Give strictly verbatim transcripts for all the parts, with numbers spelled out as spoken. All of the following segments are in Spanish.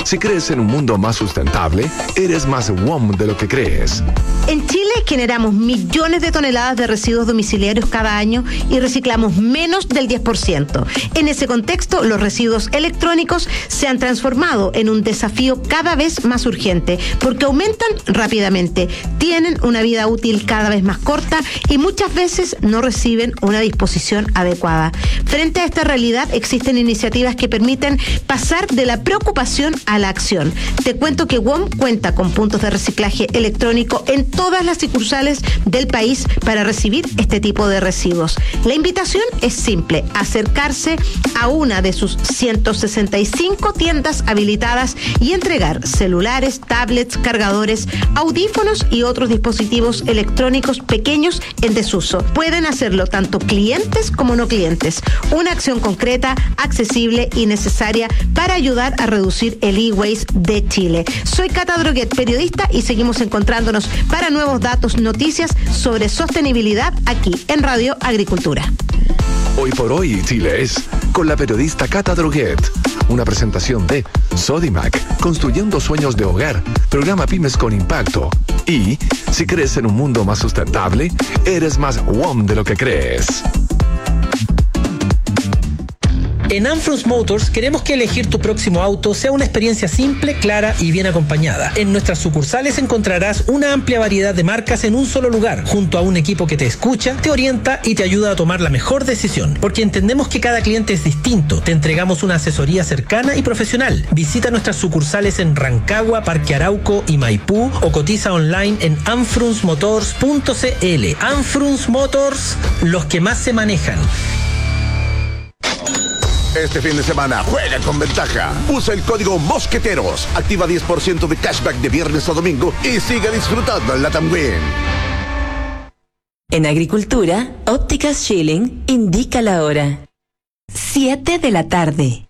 Si crees en un mundo más sustentable, eres más W O M de lo que crees. En Chile generamos millones de toneladas de residuos domiciliarios cada año y reciclamos menos del diez por ciento. En ese contexto, los residuos electrónicos se han transformado en un desafío cada vez más urgente porque aumentan rápidamente, tienen una vida útil cada vez más corta y muchas veces no reciben una disposición adecuada. Frente a esta realidad, existen iniciativas que permiten pasar de la preocupación a la acción. Te cuento que W O M cuenta con puntos de reciclaje electrónico en todas las sucursales del país para recibir este tipo de residuos. La invitación es simple: acercarse a una de sus ciento sesenta y cinco tiendas habilitadas y entregar celulares, tablets, cargadores, audífonos y otros dispositivos electrónicos pequeños en desuso. Pueden hacerlo tanto clientes como no clientes. Una acción concreta, accesible y necesaria para ayudar a reducir el e-waste de Chile. Soy Cata Droguet, periodista, y seguimos encontrándonos para nuevos datos, noticias sobre sostenibilidad aquí en Radio Agricultura. Hoy por hoy, Chile es con la periodista Cata Droguet. Una presentación de Sodimac, construyendo sueños de hogar, programa Pymes con Impacto. Y si crees en un mundo más sustentable, eres más W O M de lo que crees. En Anfrunz Motors queremos que elegir tu próximo auto sea una experiencia simple, clara y bien acompañada. En nuestras sucursales encontrarás una amplia variedad de marcas en un solo lugar, junto a un equipo que te escucha, te orienta y te ayuda a tomar la mejor decisión. Porque entendemos que cada cliente es distinto, te entregamos una asesoría cercana y profesional. Visita nuestras sucursales en Rancagua, Parque Arauco y Maipú o cotiza online en anfrunz motors punto c l. Anfrunz Motors, los que más se manejan. Este fin de semana juega con ventaja. Usa el código Mosqueteros. Activa diez por ciento de cashback de viernes a domingo y siga disfrutando en la También. En Agricultura, Ópticas Schilling indica la hora. siete de la tarde.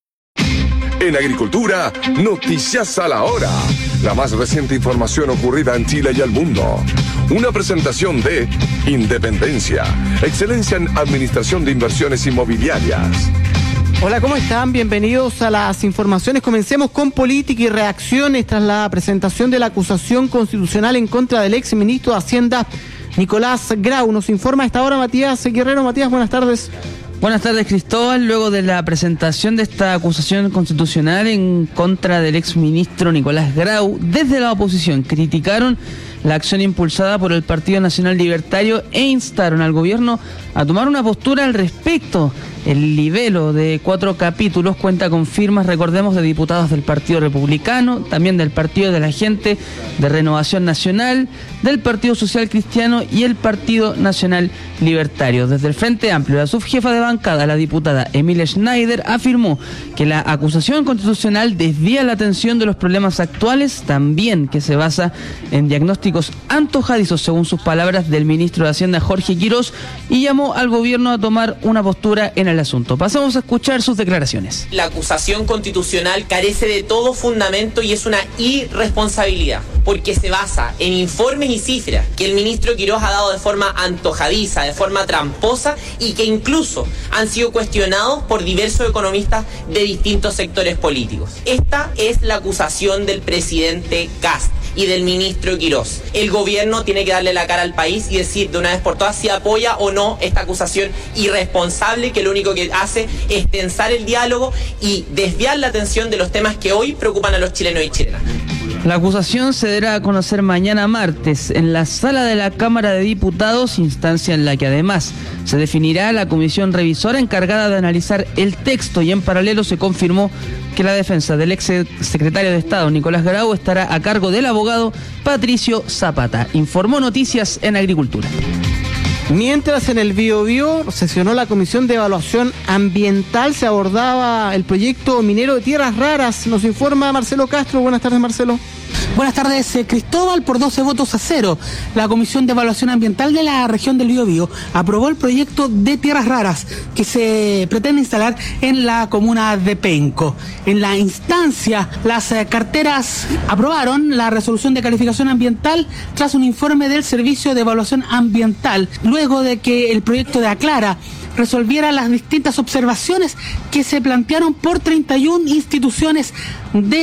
En Agricultura, noticias a la hora. La más reciente información ocurrida en Chile y el mundo. Una presentación de Independencia, excelencia en administración de inversiones inmobiliarias. Hola, ¿cómo están? Bienvenidos a las informaciones. Comencemos con política y reacciones tras la presentación de la acusación constitucional en contra del ex ministro de Hacienda, Nicolás Grau. Nos informa a esta hora Matías Guerrero. Matías, buenas tardes. Buenas tardes, Cristóbal. Luego de la presentación de esta acusación constitucional en contra del exministro Nicolás Grau, desde la oposición criticaron la acción impulsada por el Partido Nacional Libertario e instaron al gobierno a tomar una postura al respecto. El libelo de cuatro capítulos cuenta con firmas, recordemos, de diputados del Partido Republicano, también del Partido de la Gente, de Renovación Nacional, del Partido Social Cristiano y el Partido Nacional Libertario. Desde el Frente Amplio, la subjefa de bancada, la diputada Emilia Schneider, afirmó que la acusación constitucional desvía la atención de los problemas actuales, también que se basa en diagnósticos antojadizos, según sus palabras, del ministro de Hacienda Jorge Quirós, y llamó al gobierno a tomar una postura en el asunto. Pasamos a escuchar sus declaraciones. La acusación constitucional carece de todo fundamento y es una irresponsabilidad, porque se basa en informes y cifras que el ministro Quirós ha dado de forma antojadiza, de forma tramposa, y que incluso han sido cuestionados por diversos economistas de distintos sectores políticos. Esta es la acusación del presidente Kast y del ministro Quirós. El gobierno tiene que darle la cara al país y decir de una vez por todas si apoya o no esta acusación irresponsable, que lo único que hace es tensar el diálogo y desviar la atención de los temas que hoy preocupan a los chilenos y chilenas. La acusación se dará a conocer mañana martes en la sala de la Cámara de Diputados, instancia en la que además se definirá la comisión revisora encargada de analizar el texto, y en paralelo se confirmó que la defensa del ex secretario de Estado Nicolás Grau estará a cargo del abogado Patricio Zapata. Informó Noticias en Agricultura. Mientras en el Biobío sesionó la Comisión de Evaluación Ambiental, se abordaba el proyecto minero de tierras raras. Nos informa Marcelo Castro. Buenas tardes, Marcelo. Buenas tardes, eh, Cristóbal. Por doce votos a cero, la Comisión de Evaluación Ambiental de la región del Biobío aprobó el proyecto de tierras raras que se pretende instalar en la comuna de Penco. En la instancia, las eh, carteras aprobaron la resolución de calificación ambiental tras un informe del Servicio de Evaluación Ambiental, luego de que el proyecto de Aclara resolviera las distintas observaciones que se plantearon por treinta y una instituciones de